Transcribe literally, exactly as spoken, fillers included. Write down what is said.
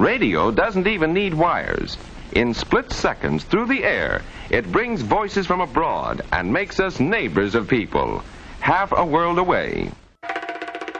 Radio doesn't even need wires. In split seconds through the air, it brings voices from abroad and makes us neighbors of people, half a world away.